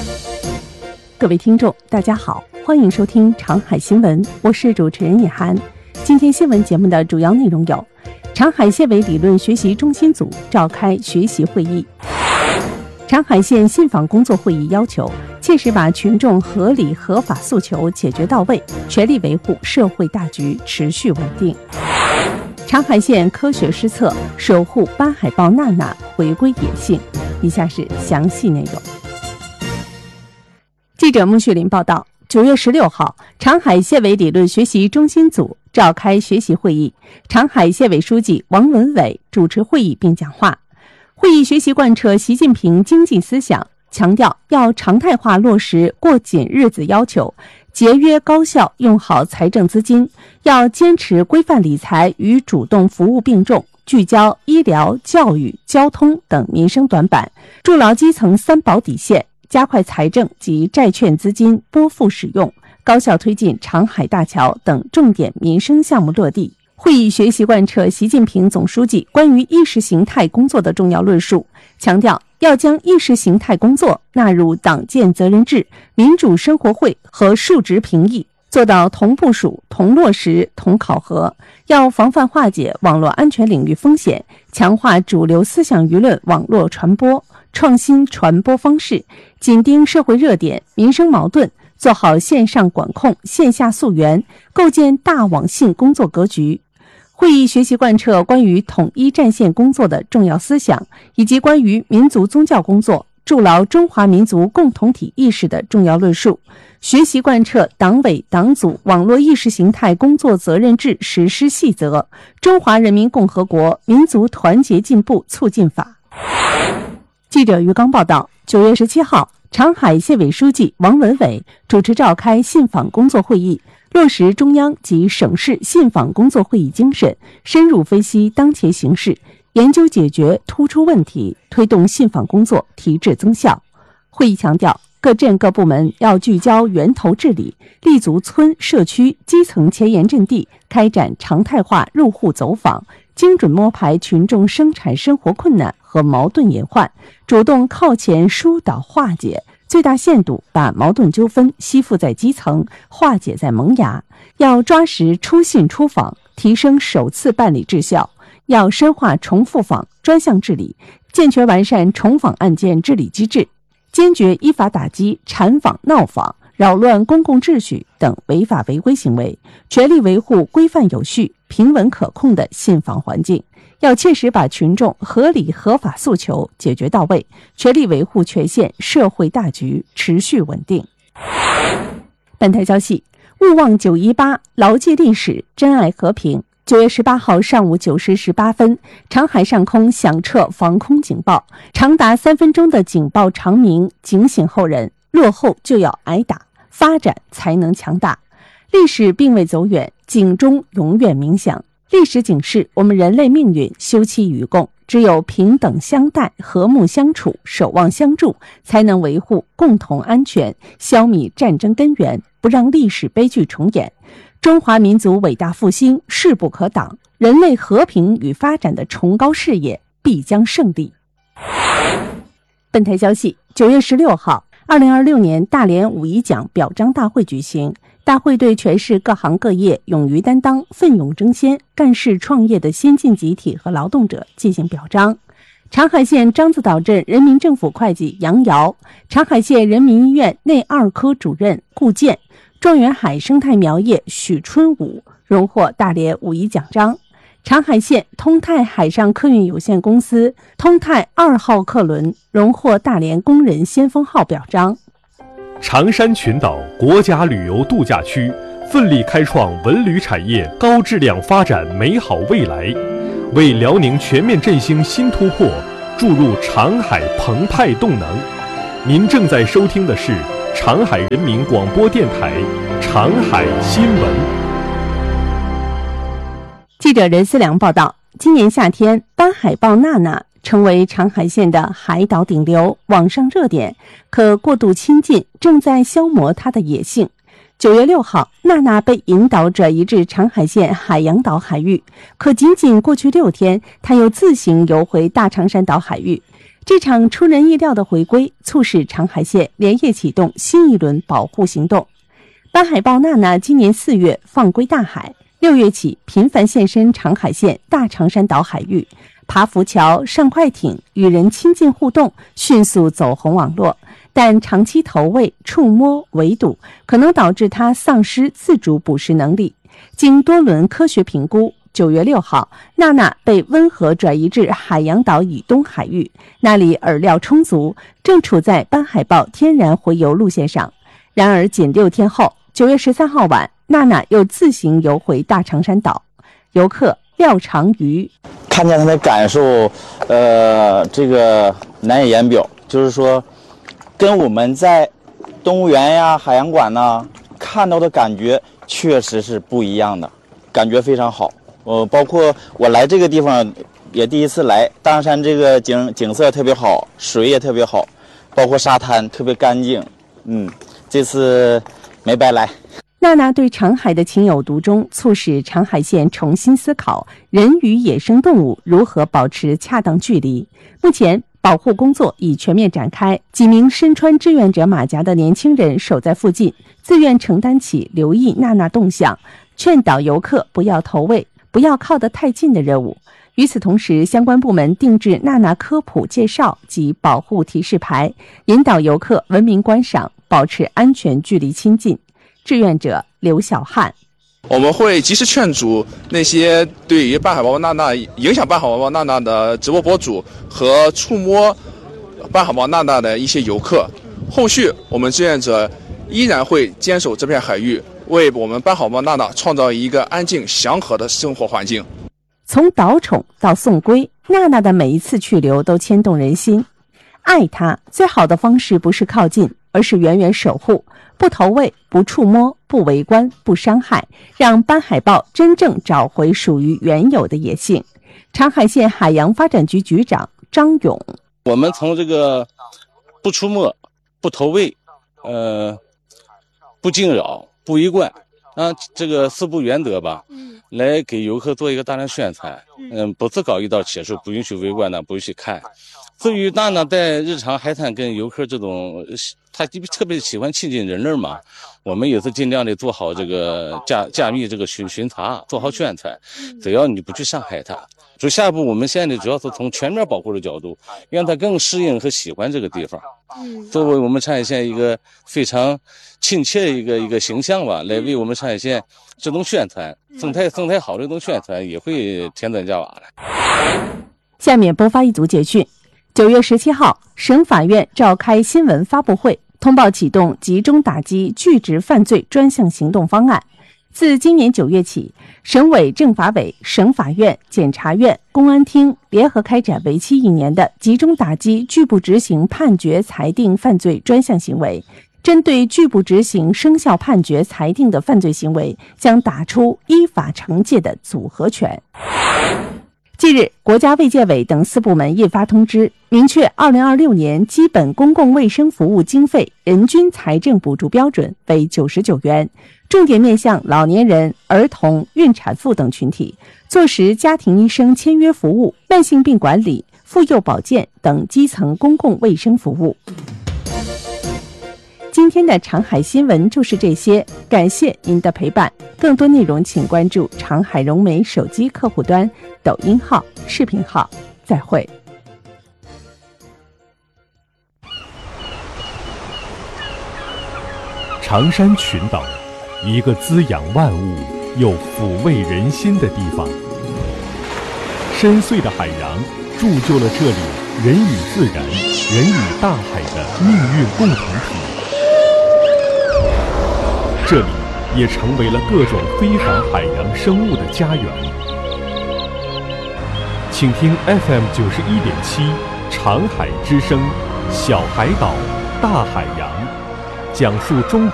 各位听众大家好，欢迎收听长海新闻，我是主持人野涵。今天新闻节目的主要内容有：长海县委理论学习中心组召开学习会议，长海县信访工作会议要求切实把群众合理合法诉求解决到位，全力维护社会大局持续稳定。长海县科学施策，守护斑海豹娜娜回归野性。以下是详细内容。记者穆旭林报道，9月16号，长海县委理论学习中心组召开学习会议，长海县委书记王文伟主持会议并讲话。会议学习贯彻习近平经济思想，强调要常态化落实过紧日子要求，节约高效用好财政资金，要坚持规范理财与主动服务并重，聚焦医疗、教育、交通等民生短板，筑牢基层三保底线，加快财政及债券资金拨付使用，高效推进长海大桥等重点民生项目落地。会议学习贯彻习近平总书记关于意识形态工作的重要论述，强调要将意识形态工作纳入党建责任制、民主生活会和述职评议，做到同部署、同落实、同考核。要防范化解网络安全领域风险，强化主流思想舆论网络传播，创新传播方式，紧盯社会热点、民生矛盾，做好线上管控、线下溯源，构建大网信工作格局。会议学习贯彻关于统一战线工作的重要思想，以及关于民族宗教工作筑牢中华民族共同体意识的重要论述，学习贯彻党委党组网络意识形态工作责任制实施细则、中华人民共和国民族团结进步促进法。记者于刚报道，9月17号，长海县委书记王文伟主持召开信访工作会议，落实中央及省市信访工作会议精神，深入分析当前形势，研究解决突出问题，推动信访工作提质增效。会议强调，各镇各部门要聚焦源头治理，立足村社区基层前沿阵地，开展常态化入户走访，精准摸排群众生产生活困难和矛盾隐患，主动靠前疏导化解，最大限度把矛盾纠纷吸附在基层，化解在萌芽。要抓实出信出访，提升首次办理质效，要深化重复访专项治理，健全完善重访案件治理机制，坚决依法打击缠访闹访、扰乱公共秩序等违法违规行为，全力维护规范有序、平稳可控的信访环境。要切实把群众合理合法诉求解决到位，全力维护全县社会大局持续稳定。本台消息，勿忘918，牢记历史，珍爱和平。9月18号上午9时18分，长海上空响彻防空警报，长达3分钟的警报长鸣警醒后人，落后就要挨打，发展才能强大。历史并未走远，警钟永远鸣响。历史警示我们人类命运休戚与共，只有平等相待、和睦相处、守望相助，才能维护共同安全，消弭战争根源，不让历史悲剧重演。中华民族伟大复兴势不可挡，人类和平与发展的崇高事业必将胜利。本台消息，9月16号，2026年大连五一奖表彰大会举行。大会对全市各行各业勇于担当、奋勇争先、干事创业的先进集体和劳动者进行表彰。长海县獐子岛镇人民政府会计杨瑶，长海县人民医院内二科主任顾健，状元海生态苗业许春武荣获大连五一奖章。长海县通泰海上客运有限公司通泰2号客轮荣获大连工人先锋号表彰。 长山群岛国家旅游度假区奋力开创文旅产业高质量发展美好未来，为辽宁全面振兴新突破注入长海澎湃动能。您正在收听的是长海人民广播电台长海新闻。 记者任思良报道，今年夏天，斑海豹娜娜成为长海县的海岛顶流，网上热点，可过度亲近正在消磨它的野性。9月6号，娜娜被引导转移至长海县海洋岛海域，可仅仅过去6天，她又自行游回大长山岛海域。 这场出人意料的回归，促使长海县连夜启动新一轮保护行动。斑海豹娜娜今年4月放归大海，6月起频繁现身长海县大长山岛海域，爬浮桥、上快艇，与人亲近互动，迅速走红网络。但长期投喂、触摸、围堵，可能导致它丧失自主捕食能力。经多轮科学评估，9月6号，娜娜被温和转移至海洋岛以东海域，那里饵料充足，正处在斑海豹天然洄游路线上。然而仅6天后，9月13号晚，娜娜又自行游回大长山岛。游客廖长瑜看见他的感受，这个难以言表，就是说，跟我们在动物园呀、海洋馆呢看到的感觉确实是不一样的，感觉非常好。包括我来这个地方也第一次来，大长山这个景色特别好，水也特别好，包括沙滩特别干净。这次没白来。 娜娜对长海的情有独钟，促使长海县重新思考人与野生动物如何保持恰当距离。目前保护工作已全面展开，几名身穿志愿者马甲的年轻人守在附近，自愿承担起留意娜娜动向，劝导游客不要投喂、不要靠得太近的任务。与此同时，相关部门定制娜娜科普介绍及保护提示牌，引导游客文明观赏，保持安全距离亲近。志愿者刘小汉： 我们会及时劝阻那些对于斑海豹娜娜影响斑海豹娜娜的直播博主和触摸斑海豹娜娜的一些游客。后续我们志愿者依然会坚守这片海域，为我们斑海豹娜娜创造一个安静祥和的生活环境。 从导宠到送归，娜娜的每一次去留都牵动人心。爱她最好的方式不是靠近，而是远远守护，不投喂、不触摸、不围观、不伤害，让斑海豹真正找回属于原有的野性。长海县海洋发展局局长张勇： 我们从这个不出没、不投喂、不惊扰、不围观这个4不原则吧，来给游客做一个大量宣传。不自搞一道切数，不允许围观的，不允许看。至于娜娜在日常海滩跟游客这种，他特别喜欢亲近人类嘛，我们也是尽量的做好这个加密这个巡查，做好宣传。只要你不去伤害它，所以下一步我们现在主要是从全面保护的角度，让它更适应和喜欢这个地方。作为我们长海县一个非常亲切的一个形象吧，来为我们长海县这种宣传生态好的这种宣传也会添砖加瓦的。 下面播发一组简讯。9月17号，省法院召开新闻发布会，通报启动集中打击巨值犯罪专项行动方案。自今年9月起，省委政法委、省法院、检察院、公安厅联合开展为期1年的集中打击拒不执行判决裁定犯罪专项行为。针对拒不执行生效判决裁定的犯罪行为，将打出依法惩戒的组合拳。近日，国家卫健委等4部门印发通知，明确2026年基本公共卫生服务经费人均财政补助标准为99元，重点面向老年人、儿童、孕产妇等群体，坐实家庭医生签约服务、慢性病管理、妇幼保健等基层公共卫生服务。今天的长海新闻就是这些，感谢您的陪伴。更多内容请关注长海融媒手机客户端、抖音号、视频号。再会。 长山群岛，一个滋养万物又抚慰人心的地方。深邃的海洋铸就了这里人与自然、人与大海的命运共同体。这里也成为了各种非凡海洋生物的家园。请听 FM 91.7长海之声，小海岛大海洋，讲述中